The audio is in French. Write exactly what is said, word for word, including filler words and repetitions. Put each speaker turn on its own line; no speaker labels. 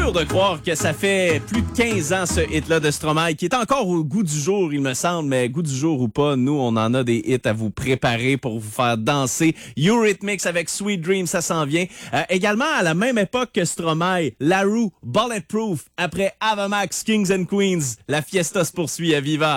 dur de croire que ça fait plus de quinze ans, ce hit-là de Stromae, qui est encore au goût du jour, il me semble, mais goût du jour ou pas, nous, on en a des hits à vous préparer pour vous faire danser. Eurythmics avec Sweet Dream, ça s'en vient. Euh, également, à la même époque que Stromae, La Roux, Bulletproof, après Avamax, Kings and Queens, la fiesta se poursuit à Viva.